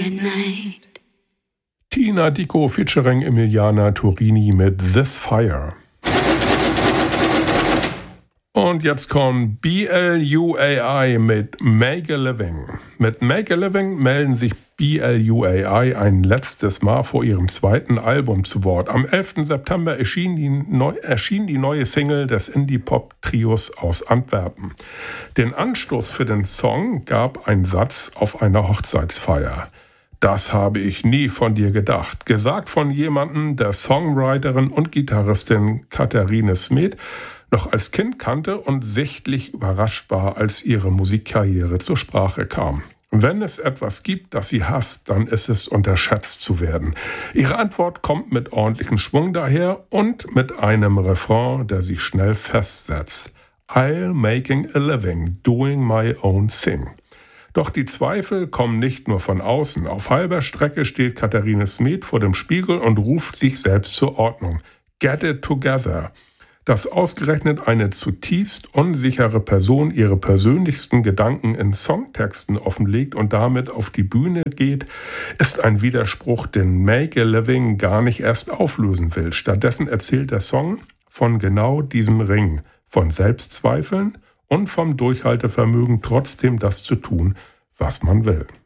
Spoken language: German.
night. Tina Dico featuring Emiliana Turini mit This Fire. Und jetzt kommt BLUAI mit Make a Living. Mit Make a Living melden sich BLUAI ein letztes Mal vor ihrem zweiten Album zu Wort. Am 11. September erschien die neue Single des Indie-Pop-Trios aus Antwerpen. Den Anstoß für den Song gab ein Satz auf einer Hochzeitsfeier. Das habe ich nie von dir gedacht. Gesagt von jemandem, der Songwriterin und Gitarristin Katharine Smet noch als Kind kannte und sichtlich überrascht war, als ihre Musikkarriere zur Sprache kam. Wenn es etwas gibt, das sie hasst, dann ist es, unterschätzt zu werden. Ihre Antwort kommt mit ordentlichem Schwung daher und mit einem Refrain, der sich schnell festsetzt. I'll making a living, doing my own thing. Doch die Zweifel kommen nicht nur von außen. Auf halber Strecke steht Katharine Smet vor dem Spiegel und ruft sich selbst zur Ordnung. Get it together. Dass ausgerechnet eine zutiefst unsichere Person ihre persönlichsten Gedanken in Songtexten offenlegt und damit auf die Bühne geht, ist ein Widerspruch, den Make a Living gar nicht erst auflösen will. Stattdessen erzählt der Song von genau diesem Ring, von Selbstzweifeln und vom Durchhaltevermögen, trotzdem das zu tun, was man will.